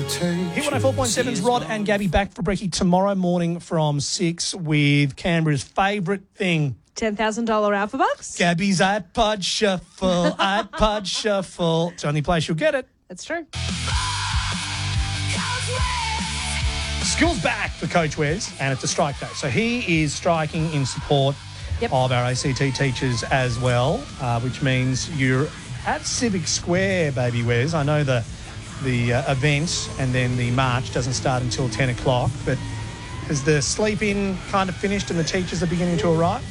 Hit 104.7's Rod and Gabby back for brekkie tomorrow morning from 6 with Canberra's favourite thing. $10,000 Alpha Bucks. Gabby's iPod Shuffle, iPod Shuffle. It's the only place you'll get it. That's true. School's back for Coach Wes, and it's a strike day. So he is striking in support of our ACT teachers as well, which means you're at Civic Square, baby Wes. I know the event and then the march doesn't start until 10 o'clock, but has the sleep-in kind of finished and the teachers are beginning to arrive?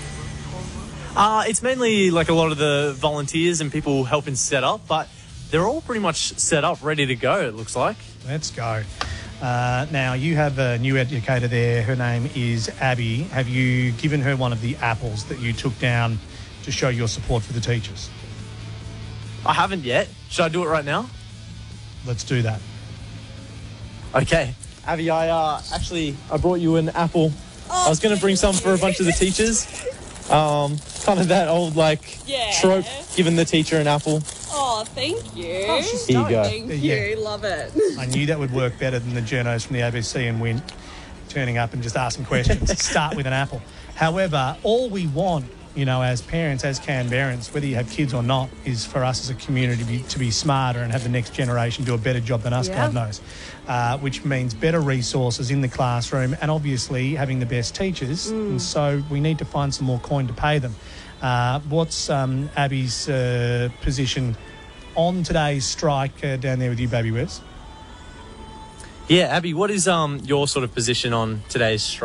It's mainly like a lot of the volunteers and people helping set up, but they're all pretty much set up, ready to go, it looks like. Let's go. Now, you have a new educator there. Her name is Abby. Have you given her one of the apples that you took down to show your support for the teachers? I haven't yet. Should I do it right now? Let's do that. Okay. Abby, I brought you an apple. I was going to bring some for a bunch of the teachers. Kind of that old, trope, giving the teacher an apple. Oh, thank you. Oh, she's Here you go. Thank you. Love it. I knew that would work better than the journos from the ABC and Win turning up and just asking questions. Start with an apple. However, all we want, as parents, as Canberrans, whether you have kids or not, is for us as a community to be smarter and have the next generation do a better job than us, God knows, which means better resources in the classroom and obviously having the best teachers. And so we need to find some more coin to pay them. What's Abby's position on today's strike down there with you, baby Wes? Yeah, Abby, what is your sort of position on today's strike?